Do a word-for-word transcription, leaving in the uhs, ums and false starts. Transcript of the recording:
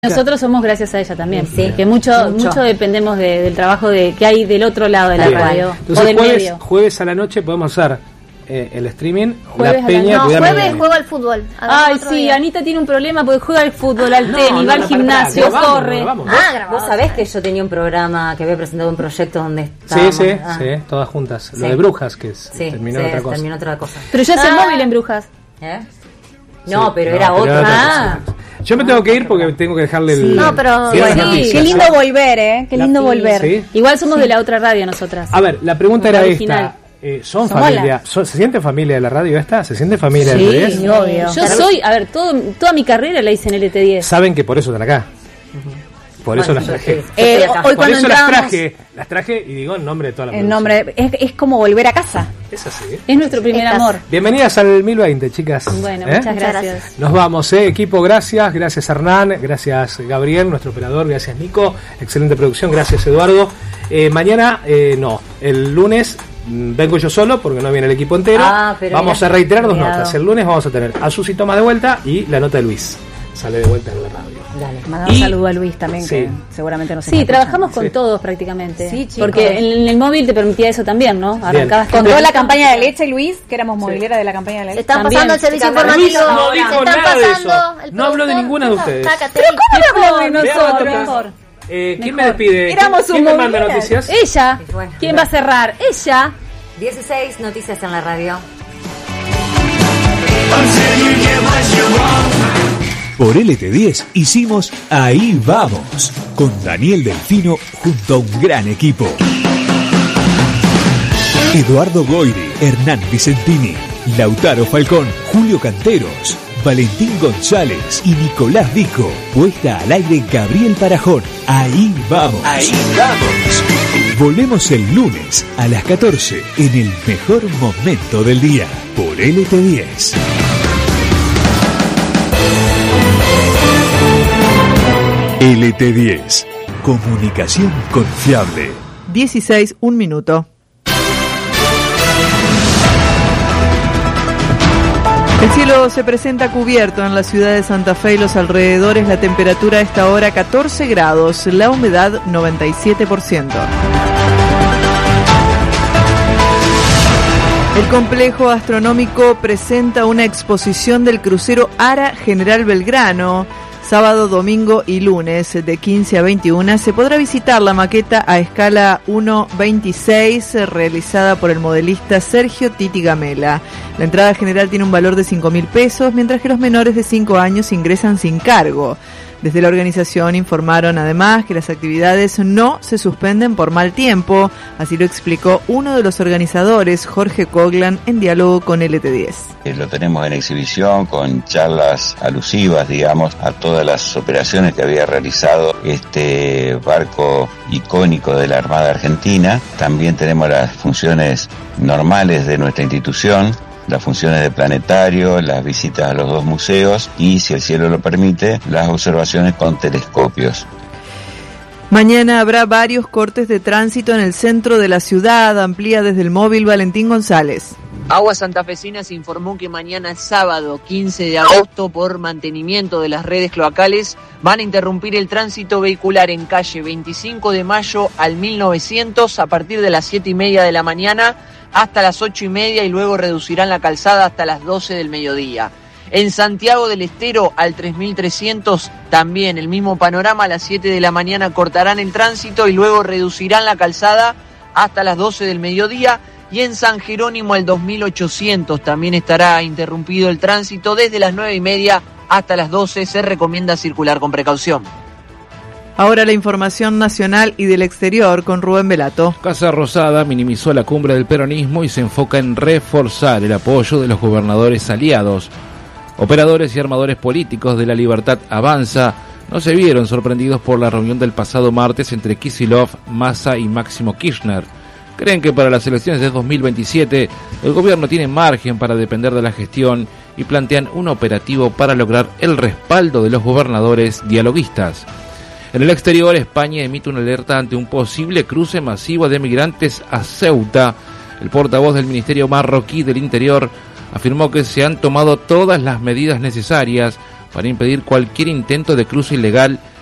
Nosotros somos gracias a ella también, sí, que mucho, mucho mucho dependemos de, del trabajo de que hay del otro lado de la Bien. radio. Entonces, o del jueves, medio. jueves a la noche podemos hacer eh, el streaming, Jueves a la la peña. No, cuidarme jueves de- juego al fútbol. Ay, sí, Anita tiene un problema porque juega al fútbol, al No, tenis, no, va al no, gimnasio, pará, grabamos, corre. grabamos. Ah, grabado. Vos sabés que yo tenía un programa que había presentado un proyecto donde Sí, estábamos. sí, ah, sí, todas juntas. Lo Sí. de Brujas, que es, Sí, terminó sí, en otra cosa. terminó otra cosa. Pero ya es el Ah. móvil en Brujas. ¿Eh? No, Sí, pero no, era pero otra. era otra Ah. cosa. Yo me tengo que ir porque tengo que dejarle el... No, pero- ¿Vieron las Sí, noticias? Qué lindo volver, ¿eh? Qué La- lindo volver. Sí. Igual somos de la otra radio nosotras. A ver, la pregunta La era original. esta. Eh, ¿Son Somos familia? la- ¿Son- ¿Se siente familia de la radio esta? ¿Se siente familia Sí, del L T diez? obvio. Yo soy, a ver, todo, toda mi carrera la hice en L T diez. Saben que por eso están acá. Por eso Bueno, las yo traje. sí. Eh, Yo estoy acá. hoy Por cuando eso las entrábamos, traje, las traje y digo en nombre de toda la el producción. nombre es, es como volver a casa. Es así. Es nuestro primer Estás- amor. Bienvenidas al mil veinte, chicas. Bueno, ¿Eh? muchas Muchas gracias. gracias. Nos vamos, eh, equipo, gracias, gracias Hernán, gracias Gabriel, nuestro operador, gracias Nico, excelente producción, gracias Eduardo. Eh, mañana, eh, no, el lunes mm, vengo yo solo porque no viene el equipo entero. Ah, pero vamos mira, a reiterar dos cuidado. notas. El lunes vamos a tener a Susi Toma de vuelta y la nota de Luis. Sale de vuelta en la radio. Dale. Mandar un Y- saludo a Luis también, Sí. que seguramente nos Sí, está trabajamos escuchando. con todos prácticamente. Sí, chicos. Porque en, en el móvil te permitía eso también, ¿no? Arrancabas Con con toda la campaña de leche, Luis, que éramos Sí. movilera de la campaña de la leche. Están También, pasando el servicio chicas, informativo. Luis no dijo Están nada de pasando eso. el No habló de productor. ninguna de ustedes. Sácate. ¿Cómo hablar de Vean la nosotros? nota. Mejor. Eh, ¿Quién me Mejor. despide? Éramos ¿Quién me manda movileras. noticias? Ella. Bueno, ¿Quién va a cerrar? Ella. dieciséis noticias en la radio. Por L T diez hicimos Ahí Vamos, con Daniel Delfino junto a un gran equipo. Eduardo Goiri, Hernán Vicentini, Lautaro Falcón, Julio Canteros, Valentín González y Nicolás Vico. Puesta al aire Gabriel Parajón. Ahí vamos. Ahí vamos. Volvemos el lunes a las catorce en el mejor momento del día por L T diez. L T diez. Comunicación confiable. dieciséis, un minuto. El cielo se presenta cubierto en la ciudad de Santa Fe y los alrededores. La temperatura a esta hora catorce grados, la humedad noventa y siete por ciento. El complejo astronómico presenta una exposición del crucero Ara General Belgrano. Sábado, domingo y lunes de quince a veintiuna se podrá visitar la maqueta a escala uno veintiséis realizada por el modelista Sergio Titi Gamela. La entrada general tiene un valor de cinco mil pesos, mientras que los menores de cinco años ingresan sin cargo. Desde la organización informaron además que las actividades no se suspenden por mal tiempo, así lo explicó uno de los organizadores, Jorge Coglan, en diálogo con L T diez. Eh, Lo tenemos en exhibición con charlas alusivas, digamos, a todas las operaciones que había realizado este barco icónico de la Armada Argentina. También tenemos las funciones normales de nuestra institución, las funciones de planetario, las visitas a los dos museos y, si el cielo lo permite, las observaciones con telescopios. Mañana habrá varios cortes de tránsito en el centro de la ciudad, amplía desde el móvil Valentín González. Aguas Santafesinas informó que mañana sábado quince de agosto, por mantenimiento de las redes cloacales, van a interrumpir el tránsito vehicular en calle veinticinco de mayo al mil novecientos a partir de las siete y media de la mañana hasta las ocho y media y luego reducirán la calzada hasta las doce del mediodía. En Santiago del Estero al tres mil trescientos también el mismo panorama, a las siete de la mañana cortarán el tránsito y luego reducirán la calzada hasta las doce del mediodía. Y en San Jerónimo al dos mil ochocientos también estará interrumpido el tránsito desde las nueve y media hasta las doce. Se recomienda circular con precaución. Ahora la información nacional y del exterior con Rubén Velato. Casa Rosada minimizó la cumbre del peronismo y se enfoca en reforzar el apoyo de los gobernadores aliados. Operadores y armadores políticos de La Libertad Avanza no se vieron sorprendidos por la reunión del pasado martes entre Kicillof, Massa y Máximo Kirchner. Creen que para las elecciones de dos mil veintisiete el gobierno tiene margen para depender de la gestión y plantean un operativo para lograr el respaldo de los gobernadores dialoguistas. En el exterior, España emite una alerta ante un posible cruce masivo de migrantes a Ceuta. El portavoz del Ministerio Marroquí del Interior afirmó que se han tomado todas las medidas necesarias para impedir cualquier intento de cruce ilegal